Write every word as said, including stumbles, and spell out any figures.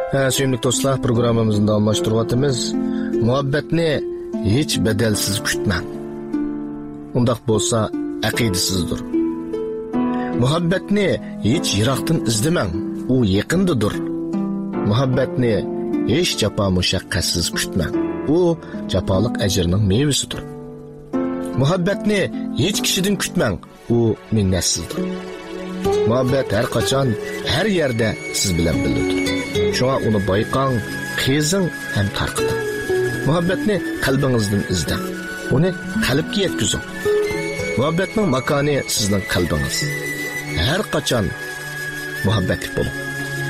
Ha, sevimli dostlar, programımızda alıştırıvatımız muhabbetni hiç bedelsiz kütmang. Undaq bolsa aqidasizdir. Muhabbetni hiç yiroqdan izlamang, u yaqindadir. Muhabbetni hiç jafo mushaqqatsiz kütmang, u jafoliq ajrning mevasidir. Muhabbetni hiç kishidan kütmang, u minnatsizdir. Muhabbet her qachon, her yerde siz bilan birgadir. Şuna onu bayqang, qezing ham tarqiting. Muhabbetni qalbingizdan izlang. Uni qalbga yetkazing. Muhabbetning makoni sizning qalbingiz. Her qachon muhabbatli bo'ling.